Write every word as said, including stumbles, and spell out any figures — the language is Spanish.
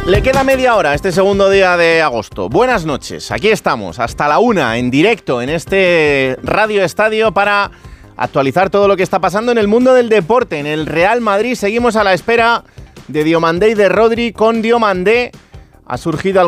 Le queda media hora este segundo día de agosto. Buenas noches, aquí estamos hasta la una en directo en este Radio Estadio para actualizar todo lo que está pasando en el mundo del deporte. En el Real Madrid seguimos a la espera de Diomandé y de Rodri. Con Diomandé ha surgido algún